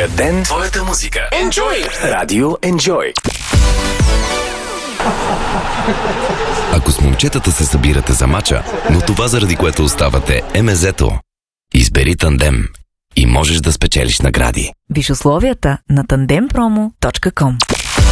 Твоя ден, твоята музика. Enjoy! Радио Enjoy. Ако с момчетата се събирате за мача, но това заради което оставате е мезето, избери Тандем и можеш да спечелиш награди. Виж условията на tandempromo.com.